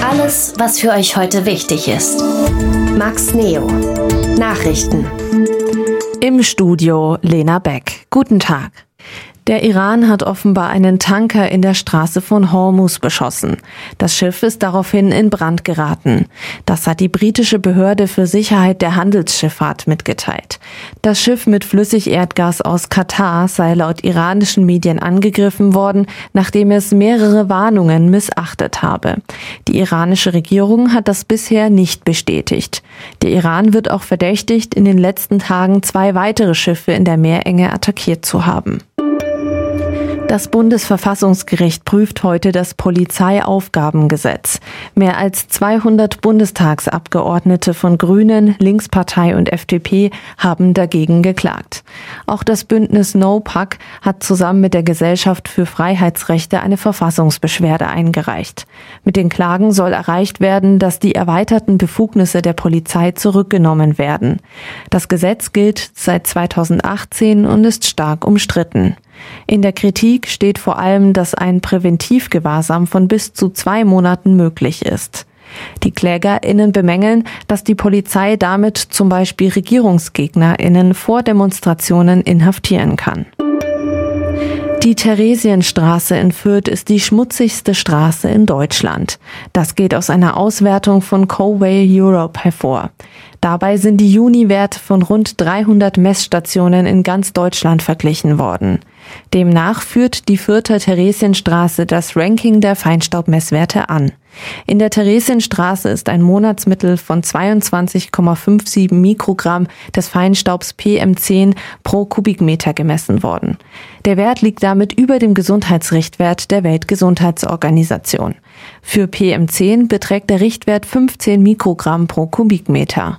Alles, was für euch heute wichtig ist. Max Neo. Nachrichten. Im Studio Lena Beck. Guten Tag. Der Iran hat offenbar einen Tanker in der Straße von Hormuz beschossen. Das Schiff ist daraufhin in Brand geraten. Das hat die britische Behörde für Sicherheit der Handelsschifffahrt mitgeteilt. Das Schiff mit Flüssigerdgas aus Katar sei laut iranischen Medien angegriffen worden, nachdem es mehrere Warnungen missachtet habe. Die iranische Regierung hat das bisher nicht bestätigt. Der Iran wird auch verdächtigt, in den letzten Tagen 2 weitere Schiffe in der Meerenge attackiert zu haben. Das Bundesverfassungsgericht prüft heute das Polizeiaufgabengesetz. Mehr als 200 Bundestagsabgeordnete von Grünen, Linkspartei und FDP haben dagegen geklagt. Auch das Bündnis NoPac hat zusammen mit der Gesellschaft für Freiheitsrechte eine Verfassungsbeschwerde eingereicht. Mit den Klagen soll erreicht werden, dass die erweiterten Befugnisse der Polizei zurückgenommen werden. Das Gesetz gilt seit 2018 und ist stark umstritten. In der Kritik steht vor allem, dass ein Präventivgewahrsam von bis zu 2 Monaten möglich ist. Die KlägerInnen bemängeln, dass die Polizei damit zum Beispiel RegierungsgegnerInnen vor Demonstrationen inhaftieren kann. Die Theresienstraße in Fürth ist die schmutzigste Straße in Deutschland. Das geht aus einer Auswertung von Coway Europe hervor. Dabei sind die Juniwerte von rund 300 Messstationen in ganz Deutschland verglichen worden. Demnach führt die Fürther Theresienstraße das Ranking der Feinstaubmesswerte an. In der Theresienstraße ist ein Monatsmittel von 22,57 Mikrogramm des Feinstaubs PM10 pro Kubikmeter gemessen worden. Der Wert liegt damit über dem Gesundheitsrichtwert der Weltgesundheitsorganisation. Für PM10 beträgt der Richtwert 15 Mikrogramm pro Kubikmeter.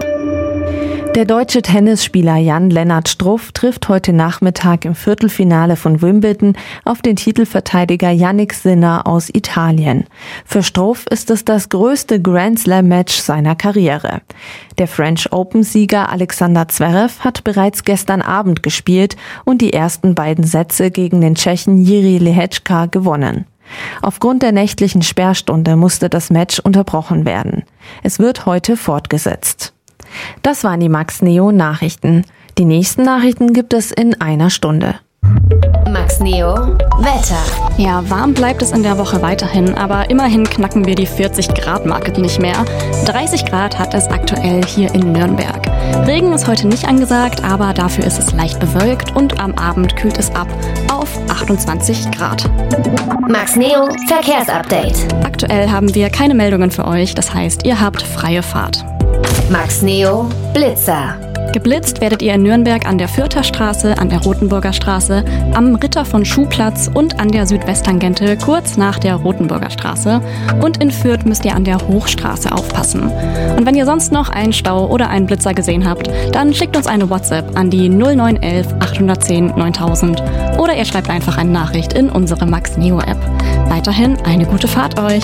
Der deutsche Tennisspieler Jan-Lennart Struff trifft heute Nachmittag im Viertelfinale von Wimbledon auf den Titelverteidiger Jannik Sinner aus Italien. Für Struff ist es das größte Grand-Slam-Match seiner Karriere. Der French Open-Sieger Alexander Zverev hat bereits gestern Abend gespielt und die ersten beiden Sätze gegen den Tschechen Jiří Lehečka gewonnen. Aufgrund der nächtlichen Sperrstunde musste das Match unterbrochen werden. Es wird heute fortgesetzt. Das waren die Max Neo Nachrichten. Die nächsten Nachrichten gibt es in einer Stunde. Max Neo Wetter. Ja, warm bleibt es in der Woche weiterhin, aber immerhin knacken wir die 40-Grad-Marke nicht mehr. 30 Grad hat es aktuell hier in Nürnberg. Regen ist heute nicht angesagt, aber dafür ist es leicht bewölkt und am Abend kühlt es ab auf 28 Grad. Max Neo Verkehrsupdate. Aktuell haben wir keine Meldungen für euch, das heißt, ihr habt freie Fahrt. Max Neo Blitzer. Geblitzt werdet ihr in Nürnberg an der Fürther Straße, an der Rotenburger Straße, am Ritter von Schuhplatz und an der Südwesttangente kurz nach der Rotenburger Straße. Und in Fürth müsst ihr an der Hochstraße aufpassen. Und wenn ihr sonst noch einen Stau oder einen Blitzer gesehen habt, dann schickt uns eine WhatsApp an die 0911 810 9000 oder ihr schreibt einfach eine Nachricht in unsere Max Neo App. Weiterhin eine gute Fahrt euch.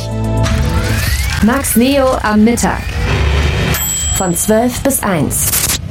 Max Neo am Mittag. Von 12 bis 1.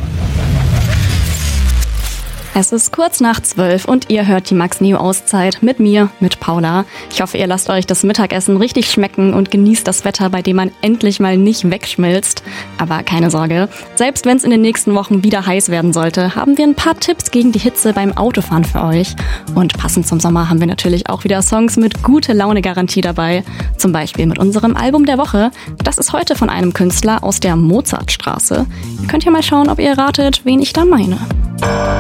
Es ist kurz nach 12 und ihr hört die Max Neo Auszeit mit mir, mit Paula. Ich hoffe, ihr lasst euch das Mittagessen richtig schmecken und genießt das Wetter, bei dem man endlich mal nicht wegschmilzt. Aber keine Sorge, selbst wenn es in den nächsten Wochen wieder heiß werden sollte, haben wir ein paar Tipps gegen die Hitze beim Autofahren für euch. Und passend zum Sommer haben wir natürlich auch wieder Songs mit Gute-Laune-Garantie dabei. Zum Beispiel mit unserem Album der Woche. Das ist heute von einem Künstler aus der Mozartstraße. Ihr könnt ja mal schauen, ob ihr ratet, wen ich da meine.